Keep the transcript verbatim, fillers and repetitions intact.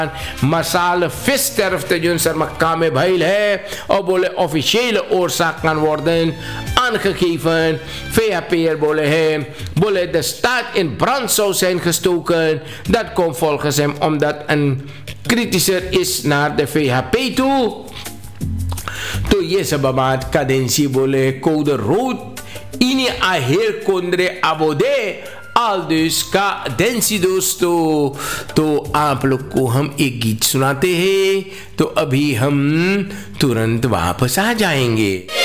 masale vissterfte jun Sarmakka में भइल है और बोले officiële oorzaak kan worden aangegeven. V H P'er बोले है बोले de staat in brand zou zijn gestoken. Dat komt volgens hem omdat een kritischer is naar de V H P toe. तो ये सब बात cadentie बोले code rood ini aher kondre abode al dus cadentie दोस्तों तो आप लोग को हम एक गीत सुनाते हैं तो अभी हम तुरंत वापस आ जाएंगे.